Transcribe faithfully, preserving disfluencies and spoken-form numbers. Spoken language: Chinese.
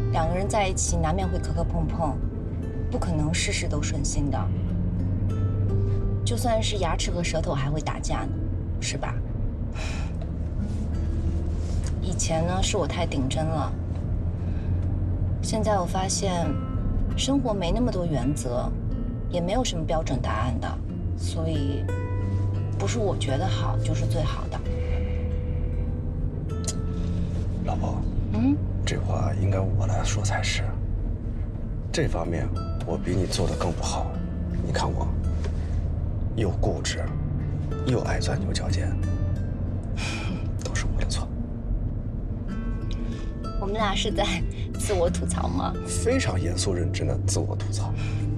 两个人在一起难免会磕磕碰碰，不可能事事都顺心的。就算是牙齿和舌头还会打架呢，是吧？以前呢是我太顶真了，现在我发现生活没那么多原则，也没有什么标准答案的，所以不是我觉得好就是最好的。 老婆， 嗯， 这话应该我来说才是。这方面我比你做的更不好。你看我，又固执，又爱钻牛角尖，都是我的错。 我们俩是在自我吐槽吗？ 非常严肃认真的自我吐槽。